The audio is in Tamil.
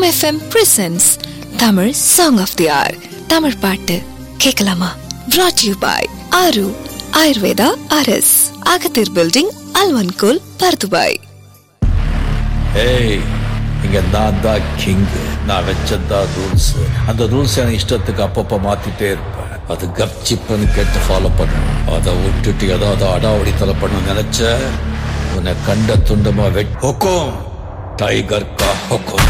FM presents Tamil song of they are. Tamil பாட்டு கேட்கலாமா? brought to you by ஆரு ஆயுர்வேதா RS, அகத்தீர் பில்டிங், அல்வன்கோல், பர்துபாய். ஏய், இங்க நான் தான் கிங். நான் வச்சதான் ரூல்ஸ். அந்த ரூல்ஸ் எனக்கு இஷ்டத்துக்கு அப்பப்ப மாத்திட்டே இருப்பேன். அது கப்சிப்புன்னு கேட்டு ஃபாலோ பண்ணணும். அதை விட்டுட்டு ஏதாவது அடாவடித்தலை பண்ண நினைச்ச உன்னை கண்ட துண்டமா ஹொக்கோம் டைகர் கா ஹொக்கோம்.